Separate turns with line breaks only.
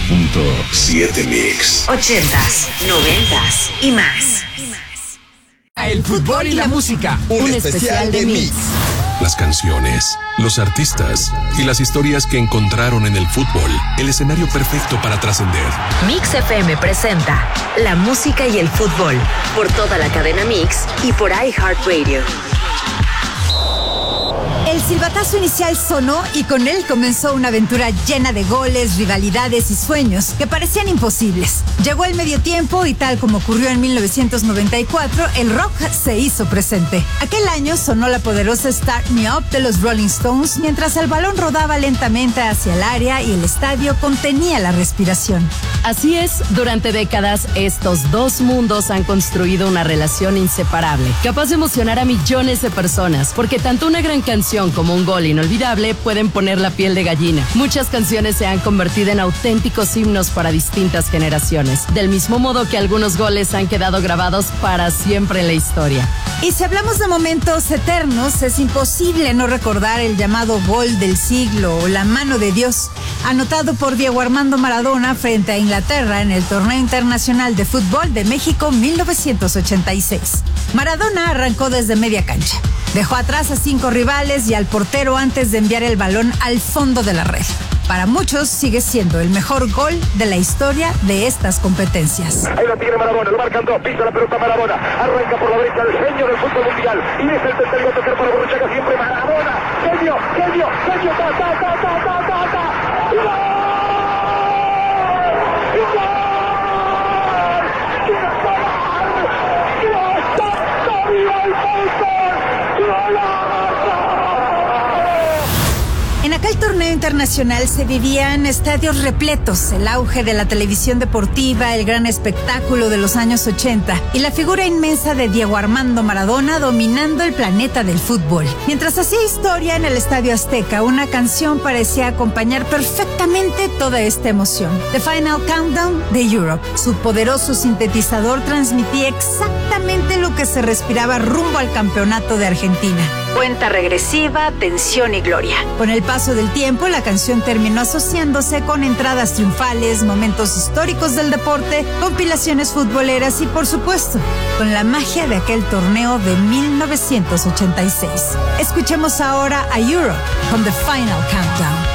98.7 Mix.
80s, 90s y más.
El fútbol y la música.
Un especial de Mix.
Las canciones, los artistas y las historias que encontraron en el fútbol el escenario perfecto para trascender.
Mix FM presenta la música y el fútbol por toda la cadena Mix y por iHeartRadio.
El silbatazo inicial sonó y con él comenzó una aventura llena de goles, rivalidades y sueños que parecían imposibles. Llegó el medio tiempo y tal como ocurrió en 1994, el rock se hizo presente. Aquel año sonó la poderosa Start Me Up de los Rolling Stones mientras el balón rodaba lentamente hacia el área y el estadio contenía la respiración.
Así es, durante décadas estos dos mundos han construido una relación inseparable, capaz de emocionar a millones de personas, porque tanto una gran canción como un gol inolvidable pueden poner la piel de gallina. Muchas canciones se han convertido en auténticos himnos para distintas generaciones, del mismo modo que algunos goles han quedado grabados para siempre en la historia.
Y si hablamos de momentos eternos, es imposible no recordar el llamado gol del siglo o la mano de Dios, anotado por Diego Armando Maradona frente a Inglaterra en el Torneo Internacional de Fútbol de México 1986. Maradona arrancó desde media cancha. Dejó atrás a 5 rivales y al portero antes de enviar el balón al fondo de la red. Para muchos sigue siendo el mejor gol de la historia de estas competencias.
Ahí la tiene Maradona, lo marcan dos, pisa la pelota Maradona, arranca por la derecha el genio del fútbol mundial y es el tercero a tocar para Borruchaga siempre Maradona, genio,
En aquel torneo internacional se vivían estadios repletos, el auge de la televisión deportiva, el gran espectáculo de los años 80 y la figura inmensa de Diego Armando Maradona dominando el planeta del fútbol. Mientras hacía historia en el Estadio Azteca, una canción parecía acompañar perfectamente toda esta emoción. The Final Countdown de Europe. Su poderoso sintetizador transmitía exactamente lo que se respiraba rumbo al campeonato de Argentina. Cuenta regresiva, tensión y gloria. Con el paso del tiempo, la canción terminó asociándose con entradas triunfales, momentos históricos del deporte, compilaciones futboleras y, por supuesto, con la magia de aquel torneo de 1986. Escuchemos ahora a Europe con The Final Countdown.